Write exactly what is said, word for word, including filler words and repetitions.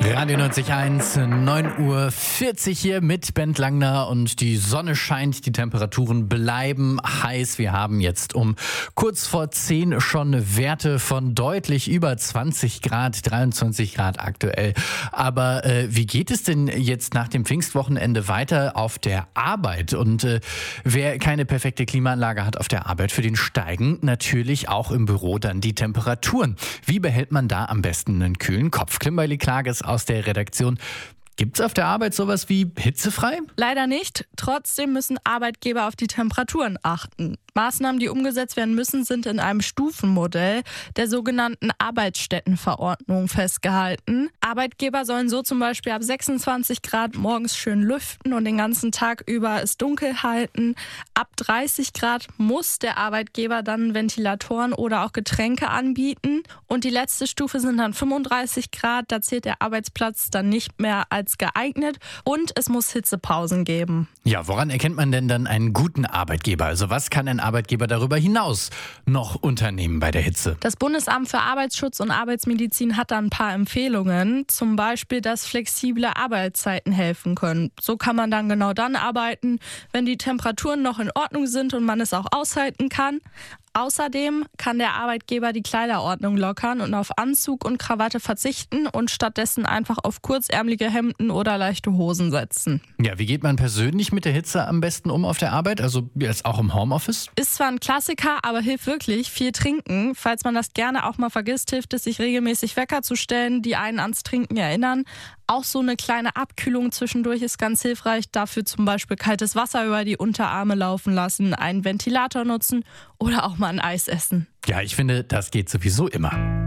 Radio neunzig Komma eins, neun Uhr vierzig hier mit Bent Langner und die Sonne scheint, die Temperaturen bleiben heiß. Wir haben jetzt um kurz vor zehn schon Werte von deutlich über zwanzig Grad, dreiundzwanzig Grad aktuell. Aber äh, wie geht es denn jetzt nach dem Pfingstwochenende weiter auf der Arbeit? Und äh, wer keine perfekte Klimaanlage hat auf der Arbeit, für den steigen natürlich auch im Büro dann die Temperaturen. Wie behält man da am besten einen kühlen Kopf? Klimberli Klages aus der Redaktion. Gibt es auf der Arbeit sowas wie hitzefrei? Leider nicht. Trotzdem müssen Arbeitgeber auf die Temperaturen achten. Maßnahmen, die umgesetzt werden müssen, sind in einem Stufenmodell der sogenannten Arbeitsstättenverordnung festgehalten. Arbeitgeber sollen so zum Beispiel ab sechsundzwanzig Grad morgens schön lüften und den ganzen Tag über es dunkel halten. Ab dreißig Grad muss der Arbeitgeber dann Ventilatoren oder auch Getränke anbieten. Und die letzte Stufe sind dann fünfunddreißig Grad. Da zählt der Arbeitsplatz dann nicht mehr als geeignet. Und es muss Hitzepausen geben. Ja, woran erkennt man denn dann einen guten Arbeitgeber? Also was kann ein Arbeitgeber darüber hinaus noch unternehmen bei der Hitze? Das Bundesamt für Arbeitsschutz und Arbeitsmedizin hat da ein paar Empfehlungen. Zum Beispiel, dass flexible Arbeitszeiten helfen können. So kann man dann genau dann arbeiten, wenn die Temperaturen noch in Ordnung sind und man es auch aushalten kann. Außerdem kann der Arbeitgeber die Kleiderordnung lockern und auf Anzug und Krawatte verzichten und stattdessen einfach auf kurzärmelige Hemden oder leichte Hosen setzen. Ja, wie geht man persönlich mit der Hitze am besten um auf der Arbeit? Also jetzt auch im Homeoffice? Ist zwar ein Klassiker, aber hilft wirklich. Viel trinken. Falls man das gerne auch mal vergisst, hilft es, sich regelmäßig Wecker zu stellen, die einen ans Trinken erinnern. Auch so eine kleine Abkühlung zwischendurch ist ganz hilfreich. Dafür zum Beispiel kaltes Wasser über die Unterarme laufen lassen, einen Ventilator nutzen oder auch mal ein Eis essen. Ja, ich finde, das geht sowieso immer.